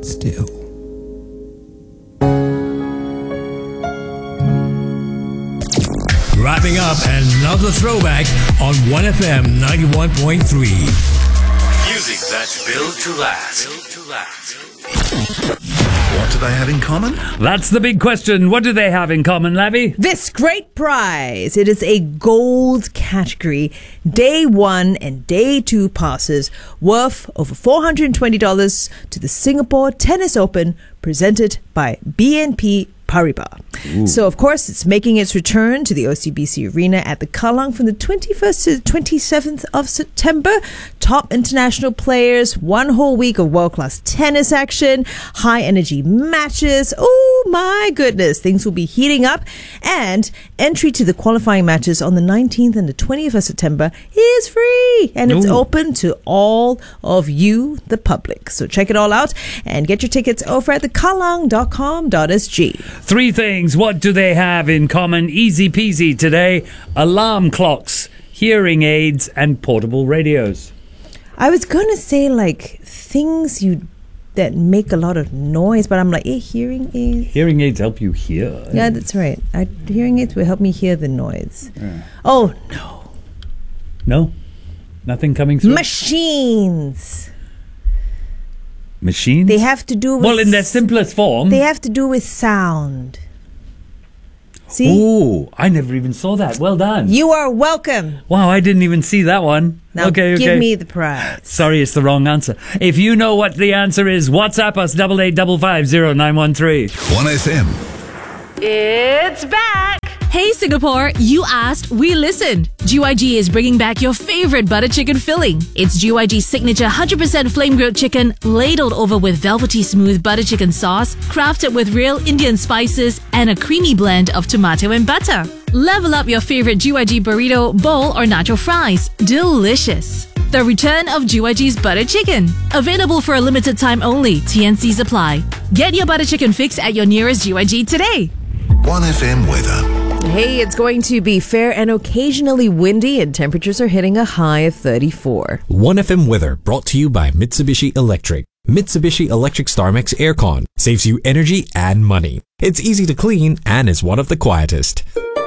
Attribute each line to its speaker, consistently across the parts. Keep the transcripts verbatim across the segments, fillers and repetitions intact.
Speaker 1: still.
Speaker 2: Wrapping up another throwback on one F M ninety-one point three. Music that's built to last. Built to last.
Speaker 3: What do they have in common?
Speaker 4: That's the big question. What do they have in common, Labby?
Speaker 5: This great prize. It is a gold category day one and day two passes worth over four hundred twenty dollars to the Singapore Tennis Open, presented by B N P Paribas. Ooh. So, of course, it's making its return to the O C B C Arena at the Kallang from the twenty-first to the twenty-seventh of September. Top international players, one whole week of world-class tennis action, high-energy matches. Oh, my goodness. Things will be heating up. And entry to the qualifying matches on the nineteenth and the twentieth of September is free. And it's Ooh. open to all of you, the public. So check it all out and get your tickets over at the kallang dot com dot s g.
Speaker 4: Three things. What do they have in common? Easy peasy today. Alarm clocks, hearing aids, and portable radios.
Speaker 5: I was going to say, like, things you that make a lot of noise, but I'm like, eh, hearing aids?
Speaker 4: Hearing aids help you hear.
Speaker 5: Yeah, that's right. I, hearing aids will help me hear the noise. Yeah. Oh, no.
Speaker 4: No? Nothing coming through?
Speaker 5: Machines.
Speaker 4: Machines?
Speaker 5: They have to do with...
Speaker 4: Well, in their simplest form.
Speaker 5: They have to do with sound. See?
Speaker 4: Oh, I never even saw that. Well done.
Speaker 5: You are welcome.
Speaker 4: Wow, I didn't even see that one.
Speaker 5: Now
Speaker 4: okay,
Speaker 5: give
Speaker 4: okay.
Speaker 5: me the prize.
Speaker 4: Sorry, it's the wrong answer. If you know what the answer is, WhatsApp us double eight double five zero nine one three.
Speaker 3: one F M.
Speaker 6: It's back.
Speaker 7: Hey Singapore, you asked, we listened. G Y G is bringing back your favorite butter chicken filling. It's G Y G's signature one hundred percent flame grilled chicken, ladled over with velvety smooth butter chicken sauce, crafted with real Indian spices and a creamy blend of tomato and butter. Level up your favorite G Y G burrito, bowl or nacho fries. Delicious. The return of G Y G's butter chicken. Available for a limited time only. T N Cs apply. Get your butter chicken fix at your nearest G Y G today.
Speaker 3: one F M weather.
Speaker 5: Hey, it's going to be fair and occasionally windy, and temperatures are hitting a high of thirty-four.
Speaker 1: one F M weather brought to you by Mitsubishi Electric. Mitsubishi Electric StarMax Aircon saves you energy and money. It's easy to clean and is one of the quietest.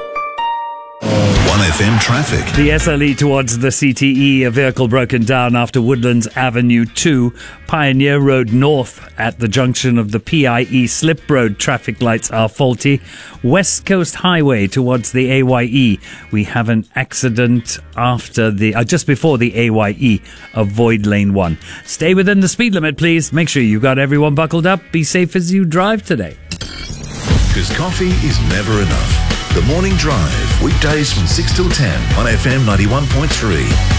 Speaker 3: one F M traffic.
Speaker 4: The S L E towards the C T E, a vehicle broken down after Woodlands Avenue two, Pioneer Road North at the junction of the P I E Slip Road. Traffic lights are faulty. West Coast Highway towards the A Y E. We have an accident after the, uh, just before the A Y E. Avoid lane one. Stay within the speed limit, please. Make sure you got everyone buckled up. Be safe as you drive today.
Speaker 3: Because coffee is never enough. The Morning Drive, weekdays from six till ten on F M ninety-one point three.